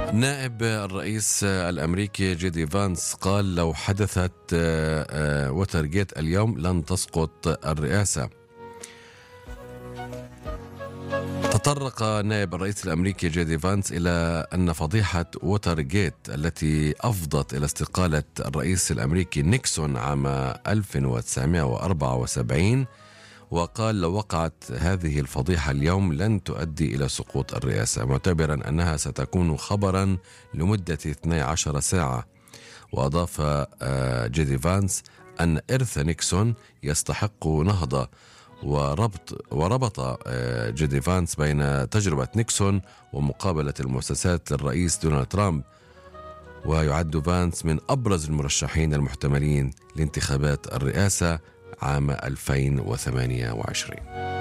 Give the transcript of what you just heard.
نائب الرئيس الأمريكي جيدي فانس قال لو حدثت ووترغيت اليوم لن تسقط الرئاسة. تطرق نائب الرئيس الأمريكي جيدي فانس إلى أن فضيحة ووترغيت التي أفضت إلى استقالة الرئيس الأمريكي نيكسون عام 1974، وقال لو وقعت هذه الفضيحة اليوم لن تؤدي إلى سقوط الرئاسة، معتبرا أنها ستكون خبرا لمدة 12 ساعة. وأضاف جيدي فانس أن إرث نيكسون يستحق نهضة، وربط جيدي فانس بين تجربة نيكسون ومقابلة المؤسسات للرئيس دونالد ترامب، ويعد فانس من أبرز المرشحين المحتملين لانتخابات الرئاسة عام 2028.